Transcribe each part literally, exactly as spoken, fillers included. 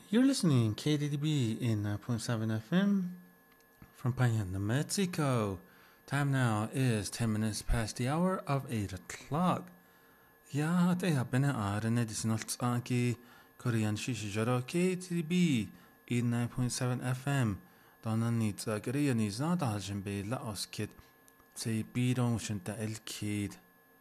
You're listening K D D B in nine point seven F M from Payanda, Mexico. Time now is ten minutes past the hour of eight o'clock. Ja, det har been aan edition of Tsanki Korean Shishi Jaro K D D B in nine point seven F M. Donna needs a Korean is not a be la os kid. Say bidon shunta el kid.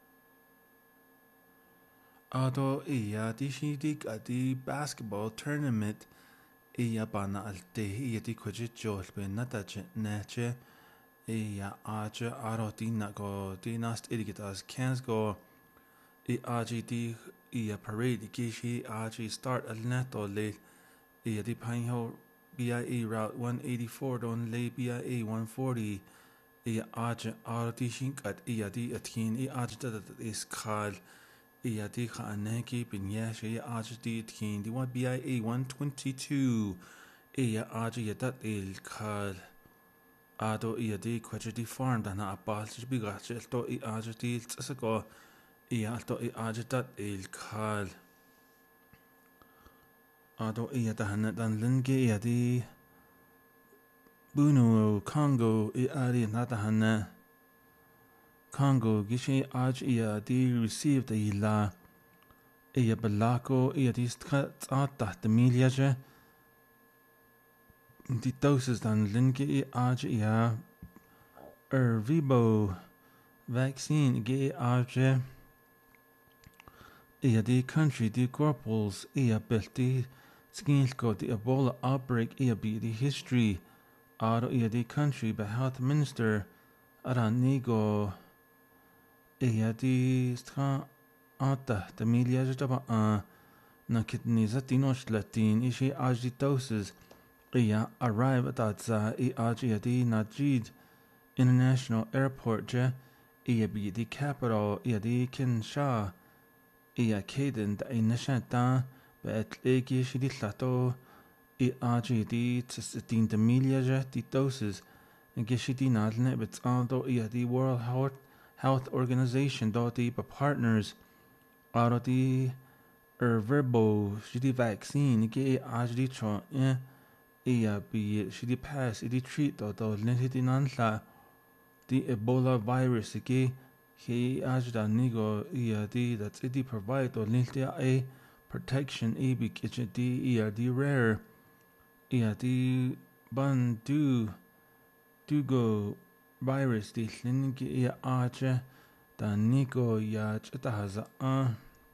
Ado iya di shidik at the basketball tournament iya bana alte iya di kwaji jol be natache nache iya aje aro di nago di nast idiot as cans go I aji di iya parade gishi aji start al neto le iya di pinho B I A route one eighty-four don le B I A one forty iya aje aro di shink at iya di atkin iya aje da is kal iya di khaaneki binyash iya aje di atkin di one B I A one twenty-two iya aje iya dat il kal ado iya di kwaje di farm dana abal bigache to iya aje di tsako iya alto i ajitat il kal ado iya tahan dan linge iya di bunu Congo i ari natahan Congo gishi aj iya di received ila iya balako iya di tsata temilia di doses dan linge i aj iya er vibo vaccine ge aj iya di country di corporals iya belti skinilko di Ebola outbreak iya bi di history aro iya di country by health minister aranigo iya di stra ata tamilia jitaba a na kidney zatinos latin ishi aj di doses iya arrive at za i aj iya di Najid International Airport je iya bi di capital iya di Kinshasa iya kaden da inashata bet legi shidi lato I aji di tsin de milia di doses and gishidi nadne bet aldo iya di World Health Health Organization do di ba partners aro di er verbo shidi vaccine ge aji di tro eh iya bi shidi pass idi treat do do lenti nanla di Ebola virus ge he ajda nigo iya di that's idi provide or lintia a protection e bi kitchen di iya di rare iya di ban du dugo virus di linki iya aje da nigo ya chita haza a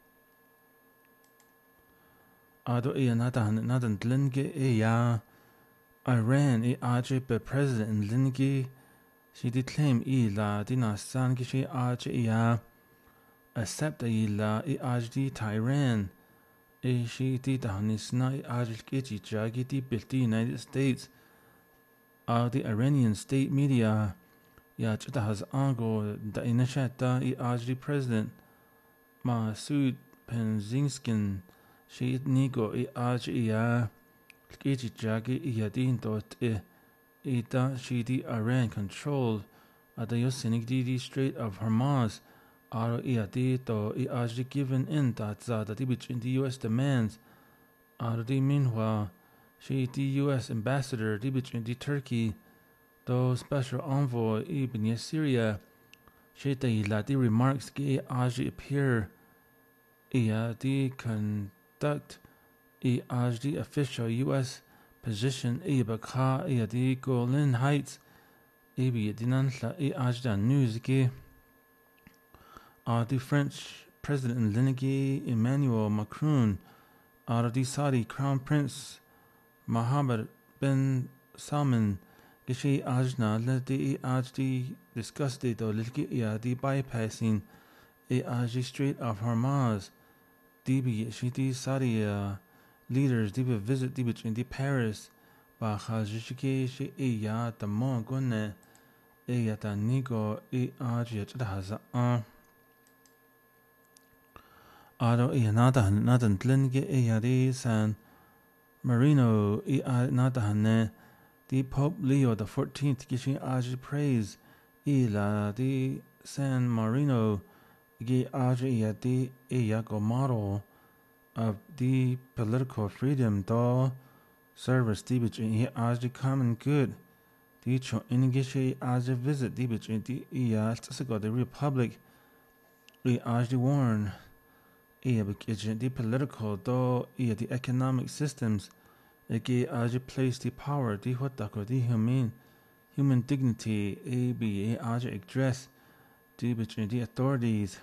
ado iya nata nadan linki iya Iran i aje be president linki she did claim ila dina san gishi aj iya accept ila I aj di Tehran e she di danis na I aj gichi jagi di bilti United States uh, the Iranian state media ya chita has ango da inashata I aj di president Masoud Pezeshkian she nigo I aj iya gichi jagi iya din dot e Ita shidi Iran control at the Yosemite Strait of Hormuz aro iati to I ajdi given in that zada which in the U S demands aro di meanwhile she the U S ambassador di which in the Turkey the special envoy ibn Syria she the ilati remarks ge ajdi appear iati conduct I ajdi official U S position iba ka iya di Golan Heights ibi dinan la I ajda news ki uh, the French President Linigi Emmanuel Macron uh, the Saudi Crown Prince Mohammed bin Salman gishi ajna la di ajdi discussed it or lilki iya di bypassing I ajdi Strait of Hormuz dibi shi di Saudi uh, leaders di visit di in the Paris ba khajishiki shi iya ta mongone iya ta nigo I aji ta haza a ado iya nada nada tlinge iya di San Marino I nada hane di Pope Leo the fourteenth gishi aji praise ila di San Marino gi aji iya di iya go model of the political freedom do service di between as the common good. The cho ingishi as a visit di between the iya tsago the republic we as the warn iya between the political do iya the economic systems eke as a place the power the what the human human dignity a be as a address di between the authorities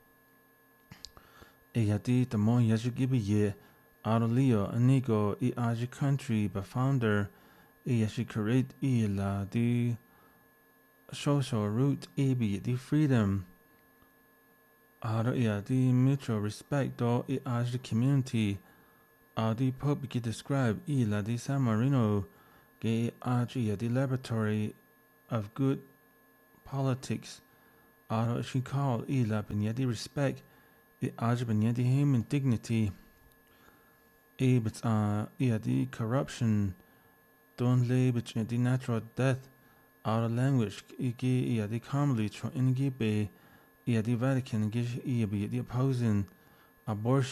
iya di the mo yaji give ye Aurelio Anigo i as a country but founder iya she create ila the social root a be the freedom Aro iya the mutual respect do i as the community uh, the Pope can describe ila the San Marino ge aji the laboratory of good politics. Aro she called ila benya the respect the aji benya the human dignity. A but uh yeah the corruption don't lay between the natural death our language igi yeah the commonly tro ingi be yeah the Vatican gish yeah be the opposing abortion